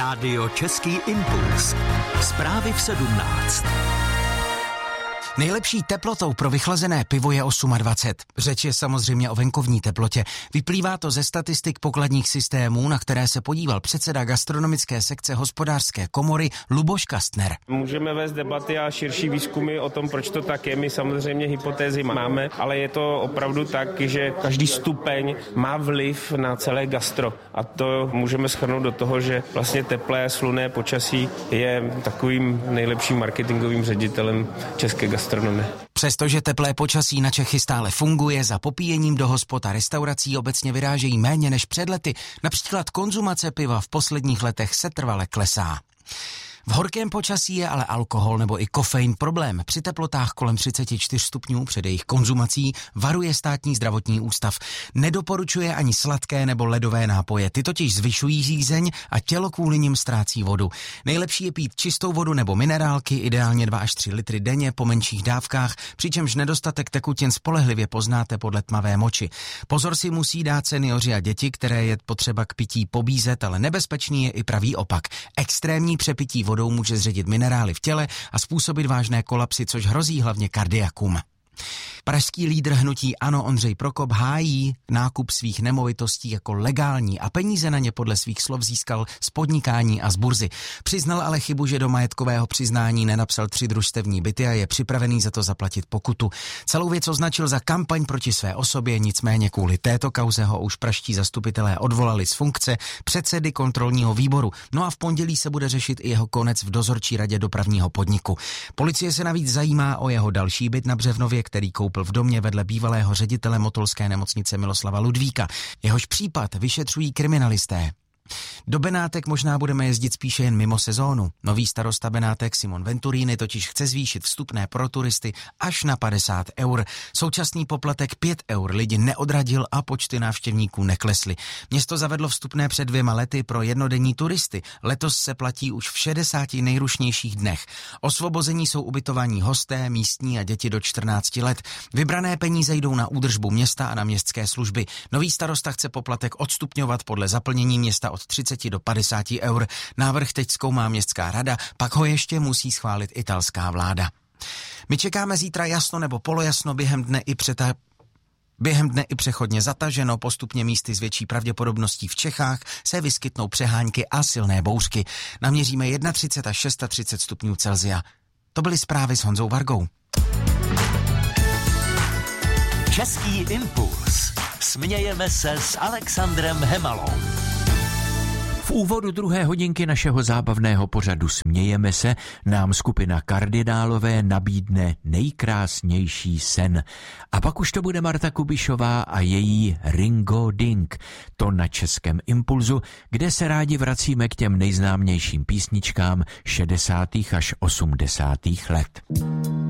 Rádio Český impuls. Zprávy v 17. Nejlepší teplotou pro vychlazené pivo je 28. Řeč je samozřejmě o venkovní teplotě. Vyplývá to ze statistik pokladních systémů, na které se podíval předseda gastronomické sekce Hospodářské komory Luboš Kastner. Můžeme vést debaty a širší výzkumy o tom, proč to tak je. My samozřejmě hypotézy máme, ale je to opravdu tak, že každý stupeň má vliv na celé gastro. A to můžeme shrnout do toho, že vlastně teplé, slunné počasí je takovým nejlepším marketingovým ředitelem české gastronomie. Přestože teplé počasí na Čechy stále funguje, za popíjením do hospod a restaurací obecně vyrážejí méně než před lety. Například konzumace piva v posledních letech setrvale klesá. V horkém počasí je ale alkohol nebo i kofein problém. Při teplotách kolem 34 stupňů před jejich konzumací varuje Státní zdravotní ústav. Nedoporučuje ani sladké nebo ledové nápoje. Ty totiž zvyšují žízeň a tělo kvůli nim ztrácí vodu. Nejlepší je pít čistou vodu nebo minerálky, ideálně 2 až 3 litry denně po menších dávkách, přičemž nedostatek tekutin spolehlivě poznáte podle tmavé moči. Pozor si musí dát seniori a děti, které je potřeba k pití pobízet, ale nebezpečný je i pravý opak. Extrémní přepití vodou může zředit minerály v těle a způsobit vážné kolapsy, což hrozí hlavně kardiakům. Pražský lídr hnutí ANO Ondřej Prokop hájí nákup svých nemovitostí jako legální a peníze na ně podle svých slov získal z podnikání a z burzy. Přiznal ale chybu, že do majetkového přiznání nenapsal 3 družstevní byty a je připravený za to zaplatit pokutu. Celou věc označil za kampaň proti své osobě, nicméně kvůli této kauze ho už pražští zastupitelé odvolali z funkce předsedy kontrolního výboru. No a v pondělí se bude řešit i jeho konec v dozorčí radě dopravního podniku. Policie se navíc zajímá o jeho další byt na Břevnově, který koupil v domě vedle bývalého ředitele motolské nemocnice Miloslava Ludvíka. Jehož případ vyšetřují kriminalisté. Do Benátek možná budeme jezdit spíše jen mimo sezónu. Nový starosta Benátek Simon Venturini totiž chce zvýšit vstupné pro turisty až na 50 eur. Současný poplatek 5 eur lidi neodradil a počty návštěvníků neklesly. Město zavedlo vstupné před 2 lety pro jednodenní turisty. Letos se platí už v 60 nejrušnějších dnech. Osvobození jsou ubytovaní hosté, místní a děti do 14 let. Vybrané peníze jdou na údržbu města a na městské služby. Nový starosta chce poplatek odstupňovat podle zaplnění města od 30 do 50 eur. Návrh teď zkoumá městská rada, pak ho ještě musí schválit italská vláda. My čekáme zítra jasno nebo polojasno, během dne i přechodně zataženo, postupně místy s větší pravděpodobností v Čechách se vyskytnou přehánky a silné bouřky. Naměříme 31 až 36 stupňů Celsia. To byly zprávy s Honzou Vargou. Český impuls. Smějeme se s Alexandrem Hemalou. V úvodu 2. hodinky našeho zábavného pořadu Smějeme se nám skupina Kardinálové nabídne nejkrásnější sen. A pak už to bude Marta Kubišová a její Ringo Ding. To na Českém impulzu, kde se rádi vracíme k těm nejznámějším písničkám 60. až 80. let.